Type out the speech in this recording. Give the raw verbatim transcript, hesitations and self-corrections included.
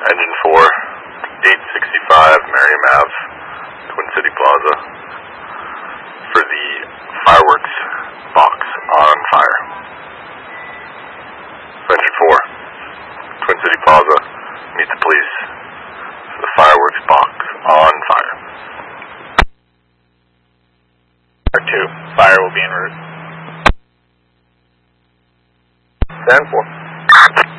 Engine four, eight sixty-five Merriam Ave, Twin City Plaza, for the fireworks box on fire. Engine four, Twin City Plaza, meet the police for the fireworks box on fire. two, fire will be en route. Stand for.